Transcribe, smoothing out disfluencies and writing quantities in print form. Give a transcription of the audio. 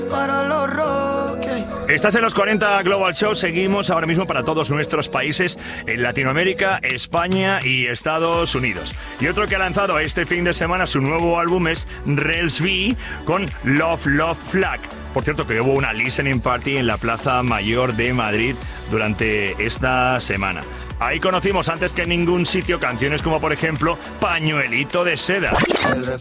para los Rockets. Estás en los 40 Global Show. Seguimos ahora mismo para todos nuestros países en Latinoamérica, España y Estados Unidos. Y otro que ha lanzado este fin de semana su nuevo álbum es Rels B con Love Love Flag. Por cierto, que hubo una listening party en la Plaza Mayor de Madrid durante esta semana. Ahí conocimos antes que en ningún sitio canciones como, por ejemplo, Pañuelito de Seda.